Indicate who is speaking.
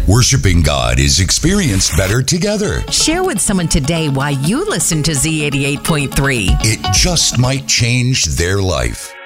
Speaker 1: Worshiping God is experienced better together.
Speaker 2: Share with someone today why you listen to Z88.3.
Speaker 1: It just might change their life.